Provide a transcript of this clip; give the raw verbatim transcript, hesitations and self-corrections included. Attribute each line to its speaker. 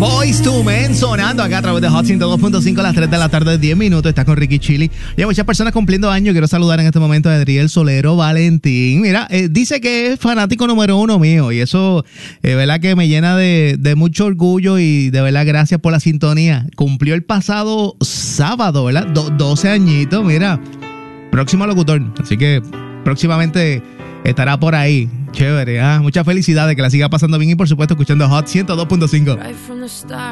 Speaker 1: Boyz two Men sonando acá a través de Hot ciento dos punto cinco a las tres de la tarde, diez minutos. Está con Ricky Chili. Y hay muchas personas cumpliendo años. Quiero saludar en este momento a Adriel Solero Valentín. Mira, eh, dice que es fanático número uno mío. Y eso, eh, verdad que me llena de, de mucho orgullo. Y de verdad, gracias por la sintonía. Cumplió el pasado sábado, ¿verdad? Do- doce añitos, mira. Próximo locutor. Así que próximamente estará por ahí. Chévere, ¿ah? Muchas felicidades, que la siga pasando bien y por supuesto escuchando Hot ciento dos punto cinco.